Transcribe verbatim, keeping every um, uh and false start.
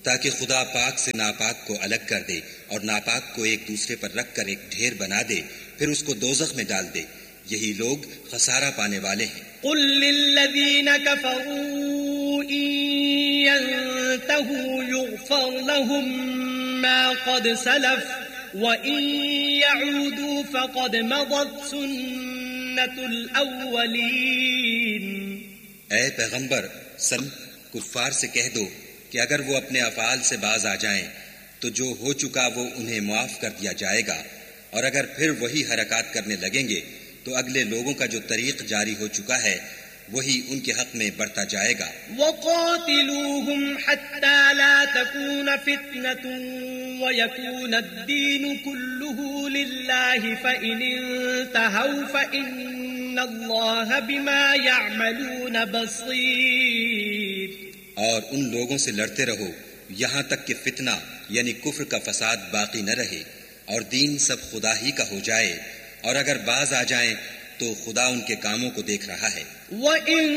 تاکہ خدا پاک سے ناپاک کو الگ کر دے اور ناپاک کو ایک دوسرے پر رکھ کر ایک ڈھیر بنا دے، پھر اس کو دوزخ میں ڈال دے۔ یہی لوگ خسارہ پانے والے ہیں۔ قل للذین کفروا ان ينتهوا يغفر لهم ما قد سلف وان يعودوا فقد مضت سنة الاولین۔ اے پیغمبر صل کفار سے کہہ دو کہ اگر وہ اپنے افعال سے باز آ جائیں تو جو ہو چکا وہ انہیں معاف کر دیا جائے گا، اور اگر پھر وہی حرکات کرنے لگیں گے تو اگلے لوگوں کا جو طریق جاری ہو چکا ہے وہی ان کے حق میں بڑھتا جائے گا۔ وَقَاتِلُوهُمْ حَتَّى لَا تَكُونَ فِتْنَةٌ وَيَكُونَ الدِّينُ كُلُّهُ لِلَّهِ فَإِنِ انْتَهَوْا فَإِنَّ اللَّهَ بِمَا يَعْمَلُونَ بَصِيرٌ۔ اور ان لوگوں سے لڑتے رہو یہاں تک کہ فتنہ یعنی کفر کا فساد باقی نہ رہے اور دین سب خدا ہی کا ہو جائے، اور اگر باز آ جائیں تو خدا ان کے کاموں کو دیکھ رہا ہے۔ وَإِن